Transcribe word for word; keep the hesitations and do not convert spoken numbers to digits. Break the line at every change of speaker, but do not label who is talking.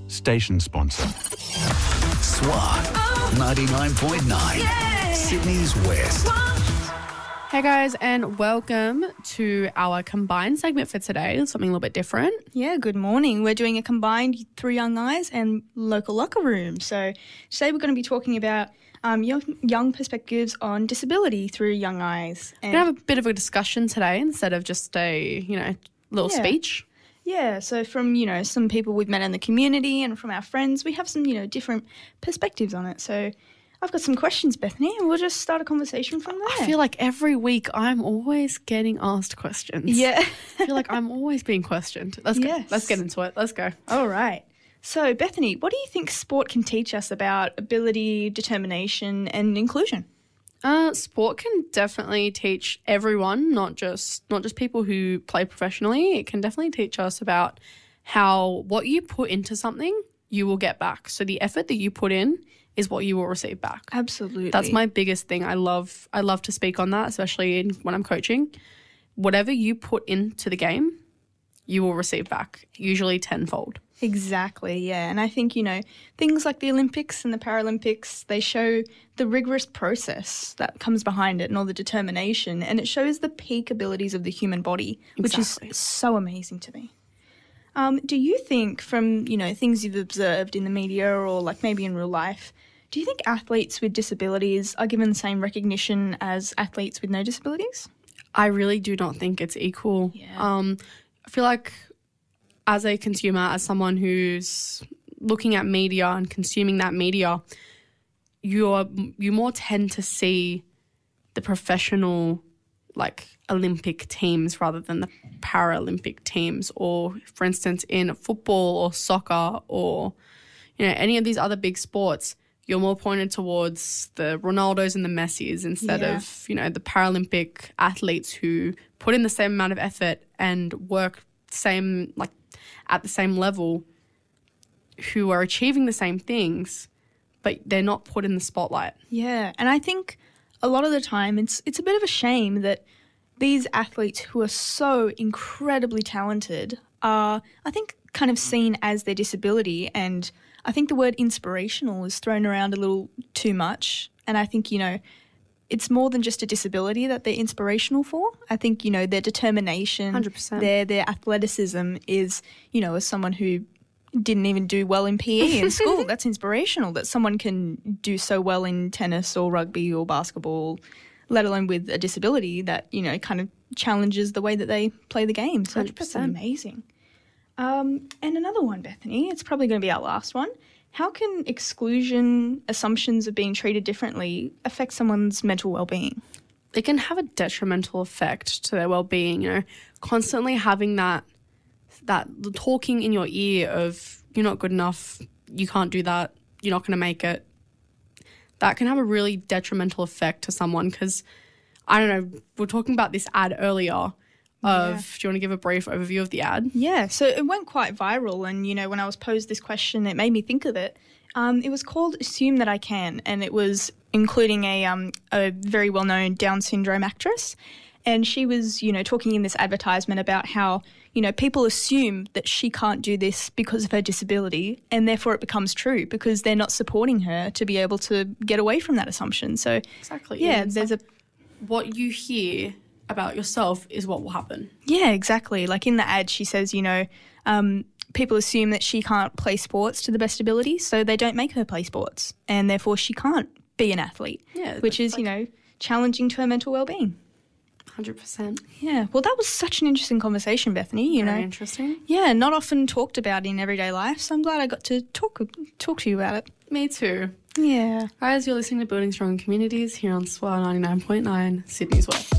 station sponsor. S W A ninety-nine point nine, Yay! Sydney's West.
Hey guys, and welcome to our combined segment for today. Something a little bit different.
Yeah, good morning. We're doing a combined Through Young Eyes and Local Locker Room. So today we're going to be talking about um, young, young perspectives on disability through young eyes.
And we're going to have a bit of a discussion today instead of just a, you know, little
yeah.
speech.
Yeah, so from, you know, some people we've met in the community and from our friends, we have some, you know, different perspectives on it. So I've got some questions, Bethany, and we'll just start a conversation from there.
I feel like every week I'm always getting asked questions.
Yeah.
I feel like I'm always being questioned. Let's go.
Yes.
Let's get into it. Let's go.
All right. So, Bethany, what do you think sport can teach us about ability, determination and inclusion?
Uh, sport can definitely teach everyone, not just not just people who play professionally. It can definitely teach us about how what you put into something, you will get back. So the effort that you put in is what you will receive back.
Absolutely.
That's my biggest thing. I love I love to speak on that, especially in, when I'm coaching. Whatever you put into the game, you will receive back, usually tenfold.
Exactly, yeah. And I think, you know, things like the Olympics and the Paralympics, they show the rigorous process that comes behind it and all the determination, and it shows the peak abilities of the human body,
Exactly.
which is so amazing to me. Um, do you think from, you know, things you've observed in the media or like maybe in real life, do you think athletes with disabilities are given the same recognition as athletes with no disabilities?
I really do not think it's equal.
Yeah.
Um, I feel like as a consumer, as someone who's looking at media and consuming that media, you're you more tend to see the professional, like Olympic teams rather than the Paralympic teams, or for instance in football or soccer or you know any of these other big sports. You're more pointed towards the Ronaldos and the Messis instead
Yeah.
of, you know, the Paralympic athletes who put in the same amount of effort and work same like at the same level, who are achieving the same things, but they're not put in the spotlight.
Yeah, and I think a lot of the time it's it's a bit of a shame that these athletes who are so incredibly talented are, I think, kind of seen as their disability, and I think the word inspirational is thrown around a little too much, and I think, you know, it's more than just a disability that they're inspirational for. I think, you know, their determination,
one hundred percent.
their their athleticism is, you know, as someone who didn't even do well in P E in school, that's inspirational that someone can do so well in tennis or rugby or basketball, let alone with a disability that, you know, kind of challenges the way that they play the game. So
one hundred percent.
that's amazing. Um, and another one, Bethany, it's probably going to be our last one. How can exclusion, assumptions of being treated differently affect someone's mental well-being?
It can have a detrimental effect to their well-being, you know, constantly having that that talking in your ear of you're not good enough, you can't do that, you're not going to make it. That can have a really detrimental effect to someone because, I don't know, we were talking about this ad earlier of,
Yeah.
do you want to give a brief overview of the ad?
Yeah, so it went quite viral, and, you know, when I was posed this question, it made me think of it. Um, it was called Assume That I Can, and it was including a um, a very well-known Down syndrome actress, and she was, you know, talking in this advertisement about how, you know, people assume that she can't do this because of her disability, and therefore it becomes true because they're not supporting her to be able to get away from that assumption. So,
Exactly.
yeah,
It's
there's
like
a...
what you hear about yourself is what will happen.
Yeah, exactly. Like in the ad, she says, you know, um, people assume that she can't play sports to the best ability, so they don't make her play sports, and therefore she can't be an athlete,
Yeah,
which is,
like-
you know, challenging to her mental well-being.
one hundred percent.
Yeah, well, that was such an interesting conversation, Bethany, you
Very
know.
interesting.
Yeah, not often talked about in everyday life, so I'm glad I got to talk talk to you about it.
Me too.
Yeah.
Guys, you're listening to Building Strong Communities here on S W A ninety-nine point nine, Sydney's West.